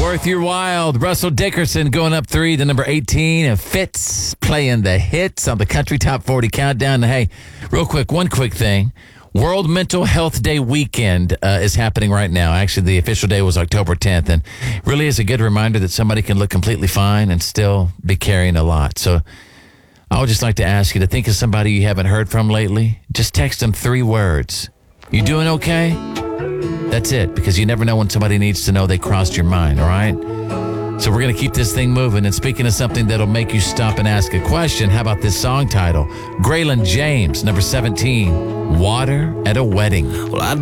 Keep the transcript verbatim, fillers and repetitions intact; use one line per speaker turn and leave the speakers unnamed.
Worth Your Wild. Russell Dickerson going up three to number eighteen. And Fitz playing the hits on the Country Top forty Countdown. Hey, real quick, one quick thing. World Mental Health Day weekend uh, is happening right now. Actually, the official day was October tenth. And really is a good reminder that somebody can look completely fine and still be carrying a lot. So I would just like to ask you to think of somebody you haven't heard from lately. Just text them three words. You doing okay? That's it, because you never know when somebody needs to know they crossed your mind, all right? So we're going to keep this thing moving. And speaking of something that'll make you stop and ask a question, how about this song title? Graylin James, number seventeen, Water at a Wedding.
Well, I